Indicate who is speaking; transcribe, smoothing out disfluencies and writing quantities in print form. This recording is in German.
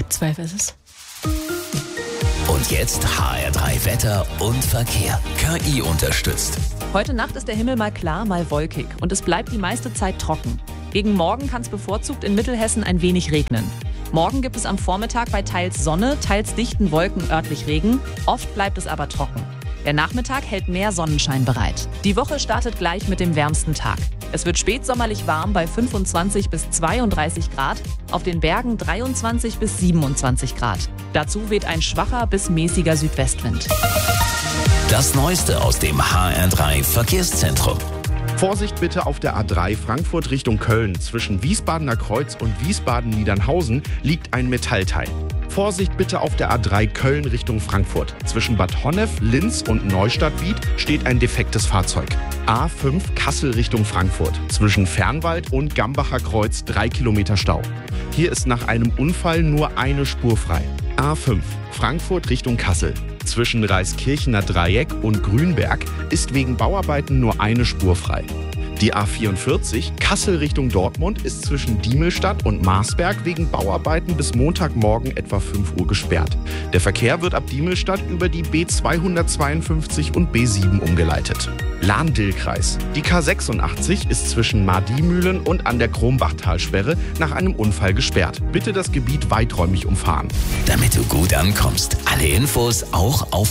Speaker 1: 12 ist es.
Speaker 2: Und jetzt HR3 Wetter und Verkehr. KI unterstützt.
Speaker 3: Heute Nacht ist der Himmel mal klar, mal wolkig und es bleibt die meiste Zeit trocken. Gegen morgen kann es bevorzugt in Mittelhessen ein wenig regnen. Morgen gibt es am Vormittag bei teils Sonne, teils dichten Wolken örtlich Regen. Oft bleibt es aber trocken. Der Nachmittag hält mehr Sonnenschein bereit. Die Woche startet gleich mit dem wärmsten Tag. Es wird spätsommerlich warm bei 25 bis 32 Grad, auf den Bergen 23 bis 27 Grad. Dazu weht ein schwacher bis mäßiger Südwestwind.
Speaker 2: Das Neueste aus dem HR3 Verkehrszentrum.
Speaker 4: Vorsicht bitte auf der A3 Frankfurt Richtung Köln. Zwischen Wiesbadener Kreuz und Wiesbaden-Niedernhausen liegt ein Metallteil. Vorsicht bitte auf der A3 Köln Richtung Frankfurt. Zwischen Bad Honnef, Linz und Neustadt-Wied steht ein defektes Fahrzeug. A5 Kassel Richtung Frankfurt. Zwischen Fernwald und Gambacher Kreuz 3 Kilometer Stau. Hier ist nach einem Unfall nur eine Spur frei. A5 Frankfurt Richtung Kassel. Zwischen Reiskirchener Dreieck und Grünberg ist wegen Bauarbeiten nur eine Spur frei. Die A44 Kassel Richtung Dortmund ist zwischen Diemelstadt und Marsberg wegen Bauarbeiten bis Montagmorgen etwa 5 Uhr gesperrt. Der Verkehr wird ab Diemelstadt über die B252 und B7 umgeleitet. Lahn-Dill-Kreis. Die K86 ist zwischen Mardiemühlen und an der Krombachtalsperre nach einem Unfall gesperrt. Bitte das Gebiet weiträumig umfahren.
Speaker 2: Damit du gut ankommst. Alle Infos auch auf